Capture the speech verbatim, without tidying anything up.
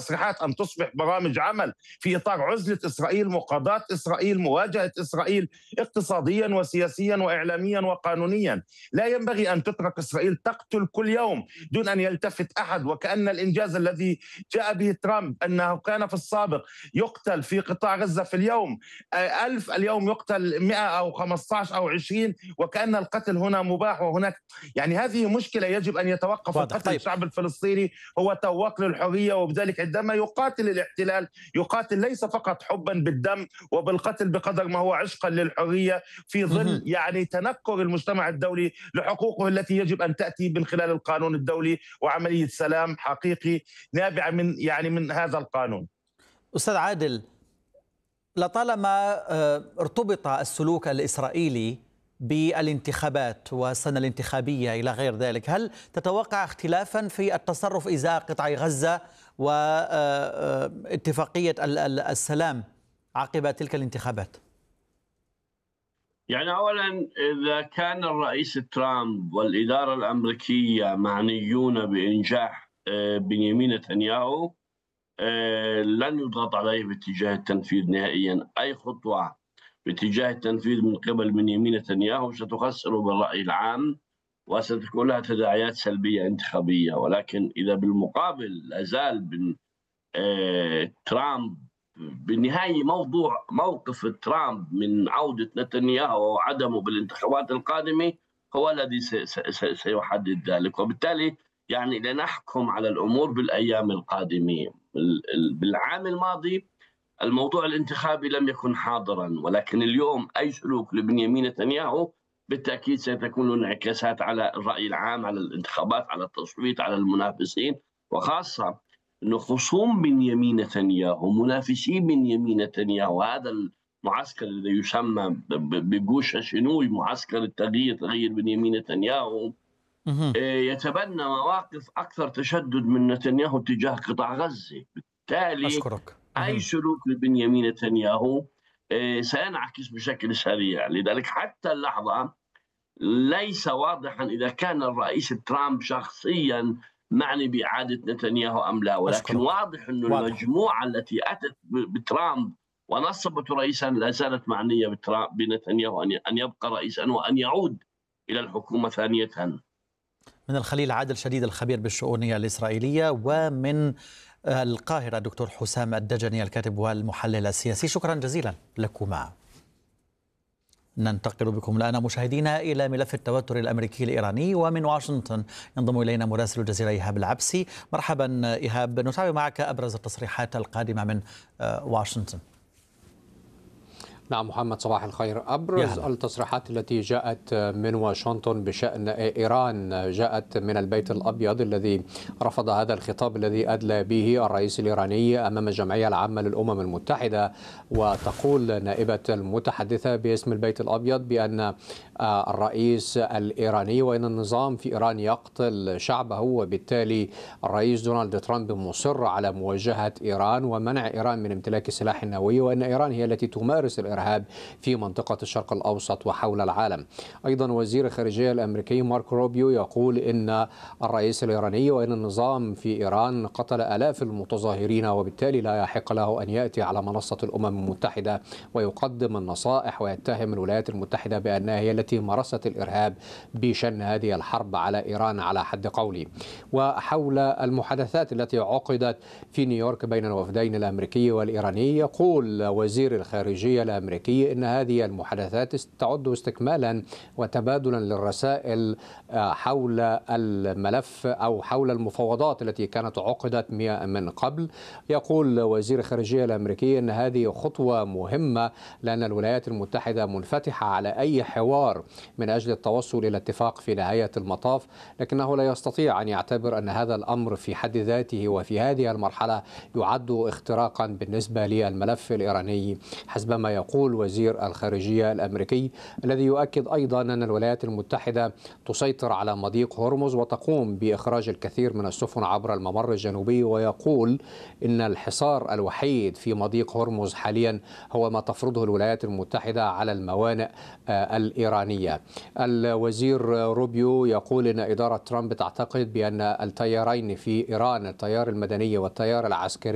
تصريحات أن تصبح برامج عمل في إطار عزلة إسرائيل، مقاضاة إسرائيل، مواجهة إسرائيل اقتصاديا وسياسيا وإعلاميا وقانونيا. لا ينبغي أن تترك إسرائيل تقتل كل يوم دون أن يلتفت أحد، وكأن الإنجاز الذي جاء به ترامب أنه كان في السابق يقتل في قطاع غزة في اليوم ألف، اليوم يقتل مئة أو خمسة عشر أو عشرين، وكأن القتل هنا مباح. وهناك يعني هذه مشكلة يجب أن يتوقف واضح. القتل. طيب. الشعب الفلسطيني هو تواق للحرية، وبذلك عندما يقاتل الاحتلال يقاتل ليس فقط حبا بالدم وبالقتل بقدر ما هو عشقا للحرية في ظل يعني تنكر المجتمع الدولي لحقوقه التي يجب أن تأتي من خلال القانون الدولي وعملية سلام حقيقي نابع من يعني من هذا القانون. أستاذ عادل، لطالما ارتبط السلوك الإسرائيلي بالانتخابات والسنة الانتخابية إلى غير ذلك، هل تتوقع اختلافا في التصرف إزاء قطاع غزة واتفاقية السلام عقب تلك الانتخابات؟ يعني أولا، إذا كان الرئيس ترامب والإدارة الأمريكية معنيون بإنجاح بنيامين نتنياهو، لن يضغط عليه باتجاه التنفيذ نهائيا. أي خطوة باتجاه التنفيذ من قبل بنيامين نتنياهو ستخسر بالرأي العام وستكون لها تداعيات سلبية انتخابية. ولكن إذا بالمقابل لازال بن ترامب بالنهاية موضوع موقف ترامب من عودة نتنياهو وعدمه بالانتخابات القادمة هو الذي سيحدد ذلك، وبالتالي يعني لنحكم على الأمور بالأيام القادمة. بالعام الماضي الموضوع الانتخابي لم يكن حاضرا، ولكن اليوم أي سلوك لبنيامين نتنياهو بالتأكيد ستكون له انعكاسات على الرأي العام، على الانتخابات، على التصويت، على المنافسين، وخاصة أنه خصوم بنيامين نتنياهو منافسي بنيامين نتنياهو هذا المعسكر الذي يسمى بجوش شنوي، معسكر التغيير، تغيير بنيامين نتنياهو، يتبنى مواقف أكثر تشدد من نتنياهو تجاه قطاع غزة. بالتالي أشكرك. أي سلوك لبنيامين نتنياهو سينعكس بشكل سريع. لذلك حتى اللحظة ليس واضحا إذا كان الرئيس ترامب شخصيا معني بإعادة نتنياهو أم لا، ولكن أشكرك. واضح أن المجموعة التي أتت بترامب ونصبت رئيسا لا زالت معنية بنتنياهو أن يبقى رئيسا وأن يعود إلى الحكومة ثانية. من الخليل عادل شديد الخبير بالشؤون الإسرائيلية، ومن القاهرة دكتور حسام الدجني الكاتب والمحلل السياسي. شكرا جزيلا لكما. ننتقل بكم الآن مشاهدينا إلى ملف التوتر الأمريكي الإيراني، ومن واشنطن ينضم إلينا مراسل الجزيرة إيهاب العبسي. مرحبا إيهاب، نتابع معك أبرز التصريحات القادمة من واشنطن. نعم محمد، صباح الخير. أبرز التصريحات التي جاءت من واشنطن بشأن إيران جاءت من البيت الأبيض الذي رفض هذا الخطاب الذي أدلى به الرئيس الإيراني أمام الجمعية العامة للأمم المتحدة. وتقول نائبة المتحدثة باسم البيت الأبيض بأن الرئيس الإيراني وإن النظام في إيران يقتل شعبه، وبالتالي الرئيس دونالد ترامب مصر على مواجهة إيران ومنع إيران من امتلاك السلاح النووي، وأن إيران هي التي تمارس الإرهاب في منطقة الشرق الأوسط وحول العالم. أيضا وزير الخارجية الأمريكي ماركو روبيو يقول إن الرئيس الإيراني وإن النظام في إيران قتل آلاف المتظاهرين، وبالتالي لا يحق له أن يأتي على منصة الأمم المتحدة ويقدم النصائح ويتهم الولايات المتحدة بأنها هي التي مارست الإرهاب بشن هذه الحرب على إيران على حد قولي. وحول المحادثات التي عقدت في نيويورك بين الوفدين الأمريكي والإيراني، يقول وزير الخارجية الأمريكي إن هذه المحادثات تعد استكمالا وتبادلا للرسائل حول الملف أو حول المفاوضات التي كانت عقدت من قبل. يقول وزير الخارجية الأمريكي أن هذه خطوة مهمة لأن الولايات المتحدة منفتحة على أي حوار من أجل التوصل إلى اتفاق في نهاية المطاف، لكنه لا يستطيع أن يعتبر أن هذا الأمر في حد ذاته وفي هذه المرحلة يعد اختراقا بالنسبة للملف الإيراني حسب ما يقول وزير الخارجية الأمريكي، الذي يؤكد أيضا أن الولايات المتحدة تسيطر على مضيق هرمز وتقوم بإخراج الكثير من السفن عبر الممر الجنوبي. ويقول إن الحصار الوحيد في مضيق هرمز حاليا هو ما تفرضه الولايات المتحدة على الموانئ الإيرانية. الوزير روبيو يقول إن إدارة ترامب تعتقد بأن التيارين في إيران، التيار المدني والتيار العسكري،